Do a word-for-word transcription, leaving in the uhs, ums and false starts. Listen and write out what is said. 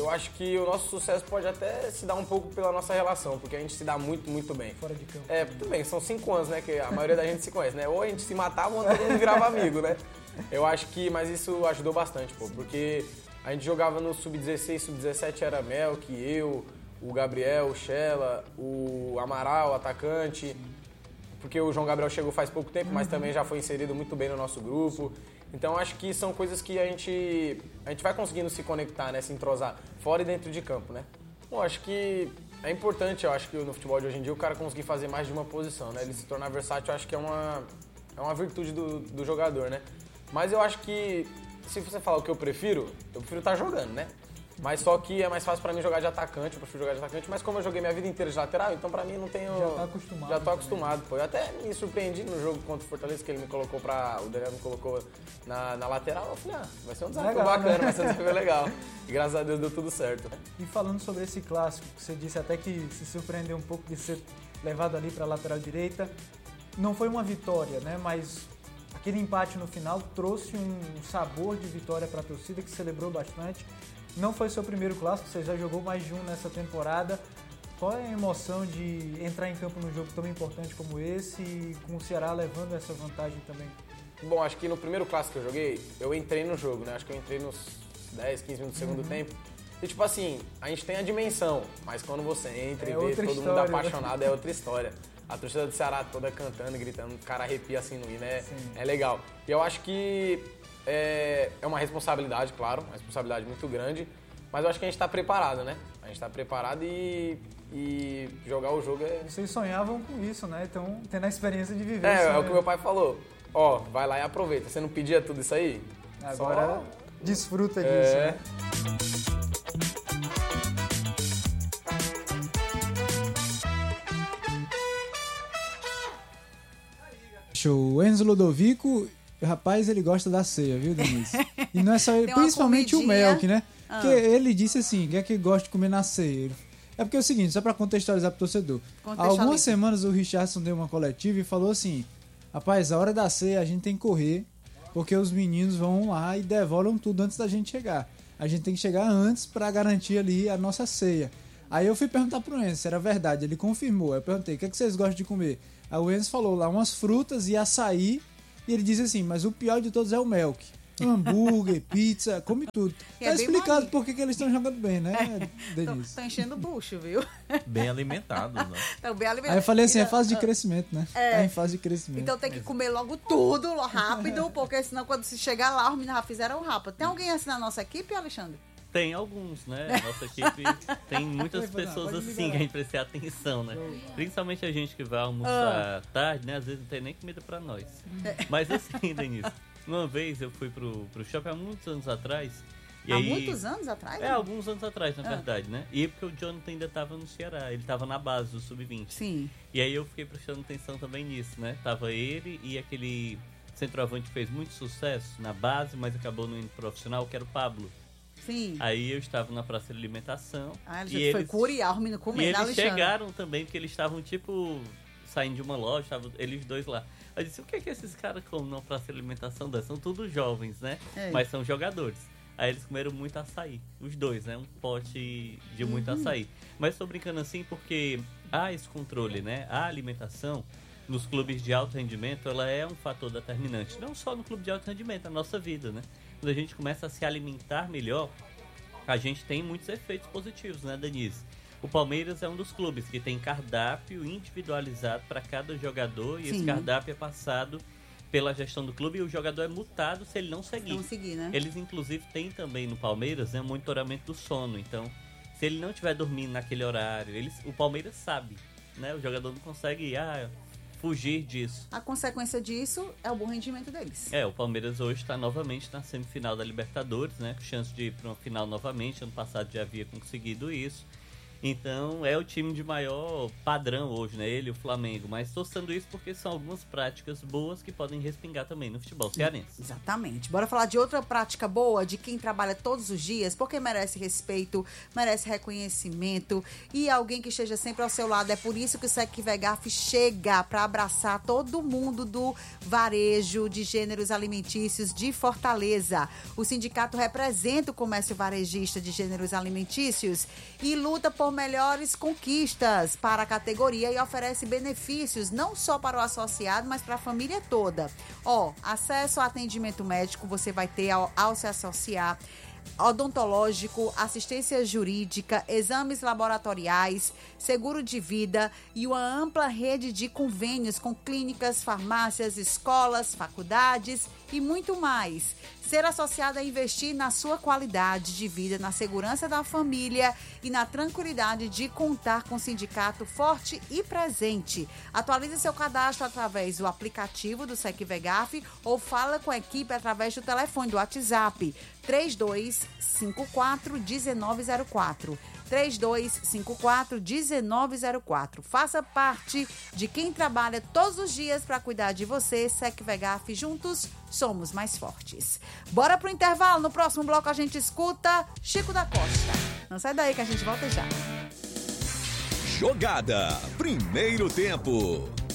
eu acho que o nosso sucesso pode até se dar um pouco pela nossa relação, porque a gente se dá muito, muito bem. Fora de campo. É, tudo bem, são cinco anos, né, que a maioria da gente se conhece, né? Ou a gente se matava ou todo mundo virava amigo, né? Eu acho que, mas isso ajudou bastante, pô, porque a gente jogava no sub dezesseis, sub dezessete era Melk, eu, o Gabriel, o Shella, o Amaral, o atacante, porque o João Gabriel chegou faz pouco tempo, mas também já foi inserido muito bem no nosso grupo. Então acho que são coisas que a gente, a gente vai conseguindo se conectar, né, se entrosar, fora e dentro de campo, né? Bom, acho que é importante, eu acho que no futebol de hoje em dia o cara conseguir fazer mais de uma posição, né? Ele se tornar versátil, eu acho que é uma, é uma virtude do, do jogador, né? Mas eu acho que, se você falar o que eu prefiro, eu prefiro estar jogando, né? Mas só que é mais fácil pra mim jogar de atacante, eu prefiro jogar de atacante, mas como eu joguei minha vida inteira de lateral, então pra mim não tenho... Já tá acostumado. Já tô acostumado, pô. Eu até me surpreendi no jogo contra o Fortaleza, que ele me colocou pra... O Daniel me colocou na, na lateral, eu falei, ah, vai ser um desafio Legal, bacana, né? vai ser um desafio legal. E graças a Deus deu tudo certo. E falando sobre esse clássico, que você disse até que se surpreendeu um pouco de ser levado ali pra lateral direita, não foi uma vitória, né? Mas aquele empate no final trouxe um sabor de vitória pra torcida, que celebrou bastante. Não foi seu primeiro clássico, você já jogou mais de um nessa temporada. Qual é a emoção de entrar em campo num jogo tão importante como esse e com o Ceará levando essa vantagem também? Bom, acho que no primeiro clássico que eu joguei, eu entrei no jogo, né? Acho que eu entrei nos dez, quinze minutos do segundo uhum. tempo. E tipo assim, a gente tem a dimensão, mas quando você entra é e vê todo história, mundo apaixonado, né? É outra história. A torcida do Ceará toda cantando, gritando, o cara arrepia assim no hino, é, é legal. E eu acho que é, é uma responsabilidade, claro, uma responsabilidade muito grande, mas eu acho que a gente está preparado, né? A gente está preparado e, e jogar o jogo é... Vocês sonhavam com isso, né? Então, tendo a experiência de viver é, isso. É, né? o que meu pai falou. Ó, vai lá e aproveita. Você não pedia tudo isso aí? Agora Só... desfruta disso, é... né? Show. O Enzo Ludovico, rapaz, ele gosta da ceia, viu, Denise? E não é só ele, principalmente o Melk, né? Ah. Porque ele disse assim, que é que gosta de comer na ceia. É porque é o seguinte, só pra contextualizar pro torcedor. Há algumas semanas o Richardson deu uma coletiva e falou assim, rapaz, a hora da ceia a gente tem que correr, porque os meninos vão lá e devoram tudo antes da gente chegar. A gente tem que chegar antes pra garantir ali a nossa ceia. Aí eu fui perguntar pro Enzo se era verdade, ele confirmou. Eu perguntei, o que, é que vocês gostam de comer? Aí o Enzo falou lá umas frutas e açaí, e ele disse assim, mas o pior de todos é o Melk. Hambúrguer, pizza, come tudo. Tá é explicado por que eles estão jogando bem, né, Denise? Estão enchendo o bucho, viu? Bem alimentados, né? Estão bem alimentados. Aí eu falei assim, é fase de crescimento, né? É. Tá em fase de crescimento. Então tem que comer logo tudo, rápido, porque senão quando se chegar lá, os meninos já fizeram rápido. Tem alguém assim na nossa equipe, Alexandre? Tem alguns, né? Nossa equipe tem muitas pessoas assim que a gente precisa atenção, né? Principalmente a gente que vai almoçar ah. tarde, né? Às vezes não tem nem comida pra nós. É. Mas assim, Denise, uma vez eu fui pro, pro shopping há muitos anos atrás. E há aí, muitos anos atrás? É, alguns anos atrás, na ah. verdade, né? E porque o Jonathan ainda tava no Ceará, ele tava na base do sub vinte. Sim. E aí eu fiquei prestando atenção também nisso, né? Tava ele e aquele centroavante que fez muito sucesso na base, mas acabou no indo profissional, que era o Pablo. Sim. Aí eu estava na praça de alimentação. Ah, ele e foi eles, curiar o menino comer, E eles Alexandre. chegaram também, porque eles estavam, tipo, saindo de uma loja, estavam eles dois lá. Eu disse, o que é que esses caras comem na praça de alimentação dessa? São todos jovens, né? É. Mas são jogadores. Aí eles comeram muito açaí, os dois, né? Um pote de muito uhum. açaí. Mas estou brincando assim porque há esse controle, né? A alimentação nos clubes de alto rendimento, ela é um fator determinante. Não só no clube de alto rendimento, na nossa vida, né? Quando a gente começa a se alimentar melhor, a gente tem muitos efeitos positivos, né, Denise? O Palmeiras é um dos clubes que tem cardápio individualizado para cada jogador. E Sim. esse cardápio é passado pela gestão do clube e o jogador é multado se ele não seguir. Não seguir, né? Eles, inclusive, têm também no Palmeiras, né, um monitoramento do sono. Então, se ele não estiver dormindo naquele horário, eles, o Palmeiras sabe, né? O jogador não consegue... Ah, fugir disso. A consequência disso é o bom rendimento deles. É, o Palmeiras hoje está novamente na semifinal da Libertadores, né? Com chance de ir para uma final novamente. Ano passado já havia conseguido isso. Então é o time de maior padrão hoje, né? Ele e o Flamengo. Mas estou sendo isso porque são algumas práticas boas que podem respingar também no futebol cearense. Exatamente. Bora falar de outra prática boa, de quem trabalha todos os dias, porque merece respeito, merece reconhecimento e alguém que esteja sempre ao seu lado. É por isso que o SecVegaf chega para abraçar todo mundo do varejo de gêneros alimentícios de Fortaleza. O sindicato representa o comércio varejista de gêneros alimentícios e luta por melhores conquistas para a categoria e oferece benefícios não só para o associado, mas para a família toda. Ó, acesso a atendimento médico você vai ter ao, ao se associar, odontológico, assistência jurídica, exames laboratoriais, seguro de vida e uma ampla rede de convênios com clínicas, farmácias, escolas, faculdades e muito mais. Ser associado é investir na sua qualidade de vida, na segurança da família e na tranquilidade de contar com um sindicato forte e presente. Atualize seu cadastro através do aplicativo do SecVegaf ou fala com a equipe através do telefone do WhatsApp três dois cinco quatro, um nove zero quatro. três dois cinco quatro, um nove zero quatro. Faça parte de quem trabalha todos os dias para cuidar de você. SecVegaf, juntos somos mais fortes. Bora pro intervalo. No próximo bloco a gente escuta Chico da Costa. Não sai daí que a gente volta já. Jogada. Primeiro tempo.